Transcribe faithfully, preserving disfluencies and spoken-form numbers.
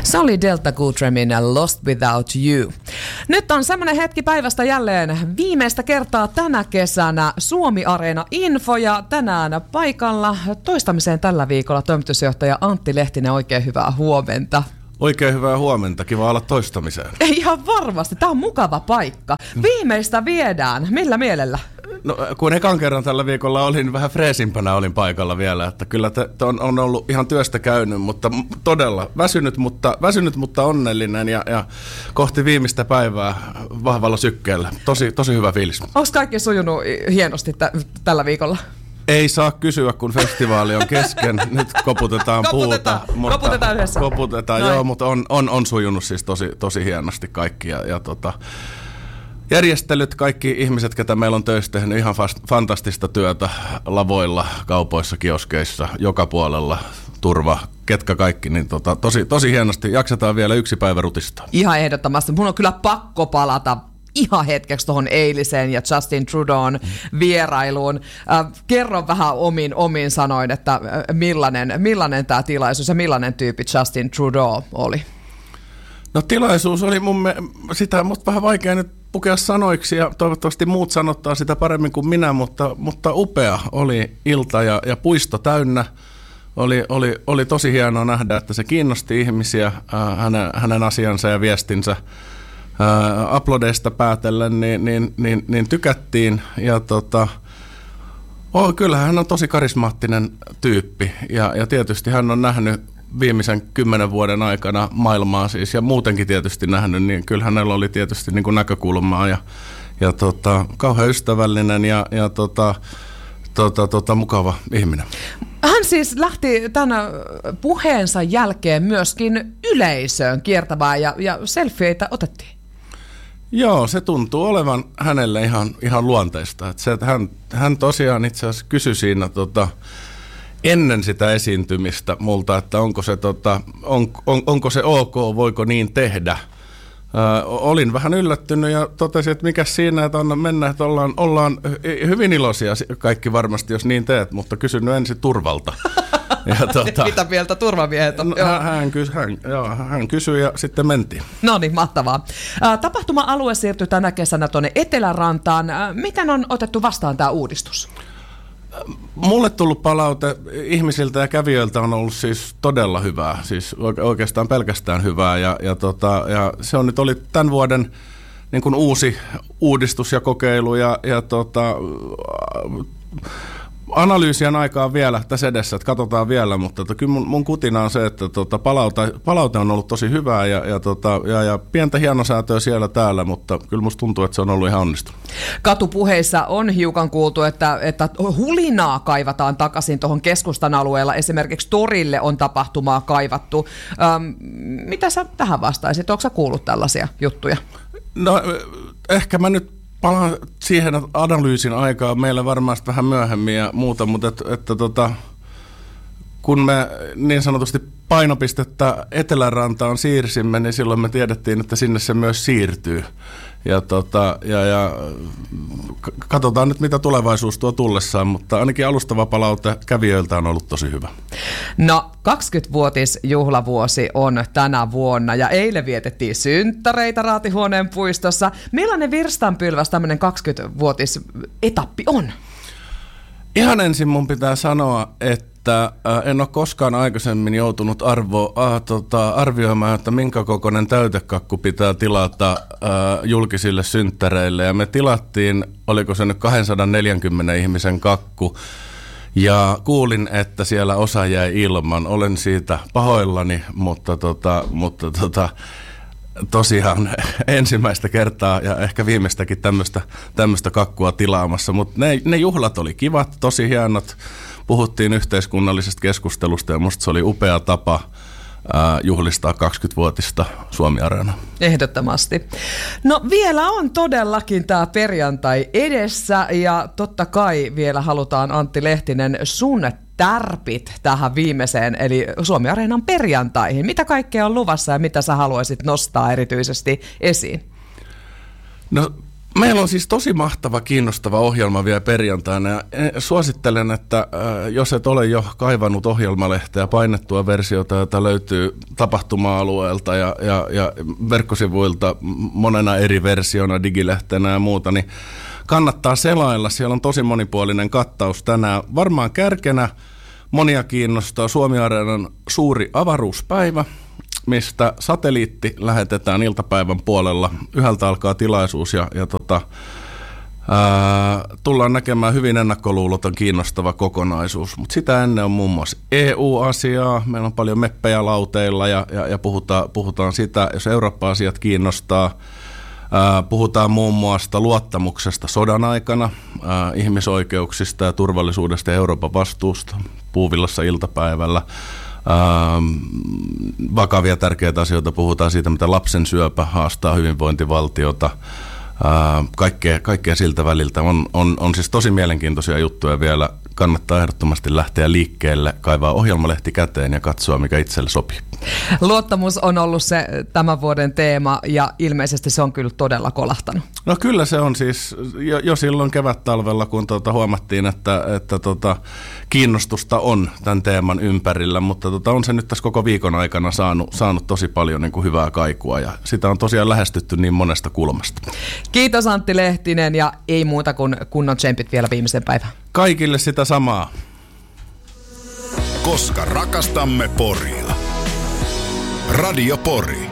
Se oli Delta Goodremin Lost Without You. Nyt on semmoinen hetki päivästä jälleen viimeistä kertaa tänä kesänä Suomi-areena info ja tänään paikalla toistamiseen tällä viikolla toimitusjohtaja Antti Lehtinen. Oikein hyvää huomenta. Oikein hyvää huomenta. Kiva olla toistamiseen. Ihan varmasti. Tämä on mukava paikka. Viimeistä viedään. Millä mielellä? No, kun ekan kerran tällä viikolla olin, vähän freesimpänä olin paikalla vielä, että kyllä te, te on, on ollut ihan työstä käynyt, mutta todella väsynyt, mutta, väsynyt, mutta onnellinen ja, ja kohti viimeistä päivää vahvalla sykkeellä. Tosi, tosi hyvä fiilis. Onko kaikki sujunut hienosti t- tällä viikolla? Ei saa kysyä, kun festivaali on kesken. Nyt koputetaan puuta. Mutta koputetaan yhdessä. Koputetaan, joo, mutta on, on, on sujunut siis tosi, tosi hienosti kaikki. Ja, ja tota, järjestelyt, kaikki ihmiset, ketä meillä on töissä tehnyt ihan fast, fantastista työtä lavoilla, kaupoissa, kioskeissa, joka puolella, turva, ketkä kaikki, niin tota, tosi, tosi hienosti. Jaksetaan vielä yksi päivä rutista. Ihan ehdottomasti. Mun on kyllä pakko palata ihan hetkeksi tuohon eiliseen ja Justin Trudeau'n vierailuun. Äh, kerro vähän omin, omin sanoin, että äh, millainen, millainen tämä tilaisuus ja millainen tyyppi Justin Trudeau oli? No tilaisuus oli mun me, sitä musta vähän vaikea nyt pukea sanoiksi ja toivottavasti muut sanottaa sitä paremmin kuin minä, mutta, mutta upea oli ilta ja, ja puisto täynnä. Oli, oli, oli tosi hienoa nähdä, että se kiinnosti ihmisiä, äh, hänen, hänen asiansa ja viestinsä. Ää, uploadeista päätellen, niin, niin, niin, niin tykättiin. Ja tota, oh, kyllähän hän on tosi karismaattinen tyyppi. Ja, ja tietysti hän on nähnyt viimeisen kymmenen vuoden aikana maailmaa siis, ja muutenkin tietysti nähnyt, niin kyllä hänellä oli tietysti niin kuin näkökulmaa. Ja, ja tota, kauhean ystävällinen ja, ja tota, tota, tota, mukava ihminen. Hän siis lähti tämän puheensa jälkeen myöskin yleisöön kiertämään ja, ja selfieitä otettiin. Joo, se tuntuu olevan hänelle ihan, ihan luonteista. Että se, että hän, hän tosiaan itse asiassa kysyi siinä tota, ennen sitä esiintymistä multa, että onko se, tota, on, on, onko se ok, voiko niin tehdä. Ö, olin vähän yllättynyt ja totesin, että mikä siinä, että anna mennä, että ollaan, ollaan hyvin iloisia kaikki varmasti, jos niin teet, mutta kysyn nyt ensin turvalta. Ja tuota, mitä mieltä turvamiehet on? No, hän, kysyi, hän, joo, hän kysyi ja sitten mentiin. No niin, mahtavaa. Tapahtuma-alue siirtyi tänä kesänä tuonne Etelärantaan. Miten on otettu vastaan tämä uudistus? Mulle tullut palaute ihmisiltä ja kävijöiltä on ollut siis todella hyvää, siis oikeastaan pelkästään hyvää. Ja, ja, tota, ja se on nyt oli tämän vuoden niin kuin uusi uudistus ja kokeilu ja, ja tota, analyysien aikaa vielä tässä edessä, että katsotaan vielä, mutta tota, kyllä mun, mun kutina on se, että tota, palaute, palaute on ollut tosi hyvää ja, ja, tota, ja, ja pientä hienosäätöä siellä täällä, mutta kyllä musta tuntuu, että se on ollut ihan onnistunut. Katupuheissa on hiukan kuultu, että, että hulinaa kaivataan takaisin tuohon keskustan alueella. Esimerkiksi torille on tapahtumaa kaivattu. Ähm, mitä sä tähän vastaisit? Ootko sä kuullut tällaisia juttuja? No ehkä mä nyt palaan siihen analyysin aikaa meillä varmaan vähän myöhemmin ja muuta, mutta että, että tota, kun me niin sanotusti painopistettä Etelärantaan siirsimme, niin silloin me tiedettiin, että sinne se myös siirtyy. Ja, tota, ja, ja katsotaan nyt, mitä tulevaisuus tuo tullessaan, mutta ainakin alustava palaute kävijöiltä on ollut tosi hyvä. No, kaksikymmenvuotisjuhlavuosi on tänä vuonna ja eilen vietettiin synttäreitä Raatihuoneen puistossa. Millainen virstanpylväs tämmöinen kaksikymmenvuotisetappi on? Ihan ensin mun pitää sanoa, että en ole koskaan aikaisemmin joutunut arvo, äh, tota, arvioimaan, että minkä kokoinen täytekakku pitää tilata äh, julkisille synttäreille. Ja me tilattiin, oliko se nyt kaksisataaneljäkymmentä ihmisen kakku, ja kuulin, että siellä osa jäi ilman. Olen siitä pahoillani, mutta, tota, mutta tota, tosiaan ensimmäistä kertaa ja ehkä viimeistäkin tämmöistä kakkua tilaamassa. Mutta ne, ne juhlat oli kivat, tosi hienot. Puhuttiin yhteiskunnallisesta keskustelusta ja musta se oli upea tapa ää, juhlistaa kaksikymmenvuotista Suomi-areenaa. Ehdottomasti. No vielä on todellakin tämä perjantai edessä ja totta kai vielä halutaan Antti Lehtinen sun tärpit tähän viimeiseen eli Suomi-areenan perjantaihin. Mitä kaikkea on luvassa ja mitä sä haluaisit nostaa erityisesti esiin? No Meillä on siis tosi mahtava, kiinnostava ohjelma vielä perjantaina. Ja suosittelen, että jos et ole jo kaivannut ohjelmalehteä, painettua versiota, jota löytyy tapahtuma-alueelta ja, ja, ja verkkosivuilta monena eri versiona, digilehtenä ja muuta, niin kannattaa selailla. Siellä on tosi monipuolinen kattaus tänään. Varmaan kärkenä monia kiinnostaa Suomi-areenan suuri avaruuspäivä, mistä satelliitti lähetetään iltapäivän puolella. Yhdeltä alkaa tilaisuus ja, ja tota, ää, tullaan näkemään hyvin ennakkoluuloton kiinnostava kokonaisuus. Mutta sitä ennen on muun muassa E U-asiaa. Meillä on paljon meppejä lauteilla ja, ja, ja puhutaan, puhutaan sitä, jos Eurooppa-asiat kiinnostaa. Ää, puhutaan muun muassa luottamuksesta sodan aikana, ää, ihmisoikeuksista ja turvallisuudesta ja Euroopan vastuusta Puuvillassa iltapäivällä. Ähm, vakavia tärkeitä asioita, puhutaan siitä, mitä lapsen syöpä haastaa hyvinvointivaltiota, äh, kaikkea, kaikkea siltä väliltä. On, on, on siis tosi mielenkiintoisia juttuja vielä. Kannattaa ehdottomasti lähteä liikkeelle, kaivaa ohjelmalehti käteen ja katsoa, mikä itselle sopii. Luottamus on ollut se tämän vuoden teema ja ilmeisesti se on kyllä todella kolahtanut. No kyllä se on siis jo, jo silloin kevät-talvella, kun tuota huomattiin, että, että tuota, kiinnostusta on tämän teeman ympärillä, mutta tuota, on se nyt tässä koko viikon aikana saanut, saanut tosi paljon niin kuin hyvää kaikua ja sitä on tosiaan lähestytty niin monesta kulmasta. Kiitos Antti Lehtinen ja ei muuta kuin kunnon tsempit vielä viimeisen päivän. Kaikille sitä samaa. Koska rakastamme Poria. Radio Pori.